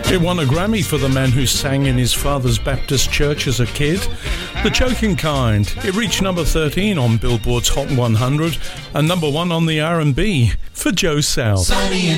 It won a Grammy for the man who sang in his father's Baptist church as a kid. The Choking Kind. It reached number 13 on Billboard's Hot 100 and number 1 on the R&B for Joe South.